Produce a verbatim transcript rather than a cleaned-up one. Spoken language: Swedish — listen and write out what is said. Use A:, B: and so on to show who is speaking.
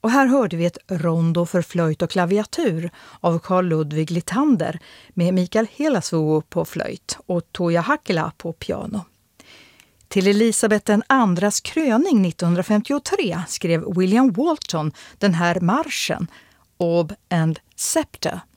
A: Och här hörde vi ett rondo för flöjt och klaviatur av Carl Ludwig Littander med Mikael Helasvuo på flöjt och Toja Hakkila på piano. Till Elisabeth den andras kröning nittonhundrafemtiotre skrev William Walton den här marschen, Orb and Scepter.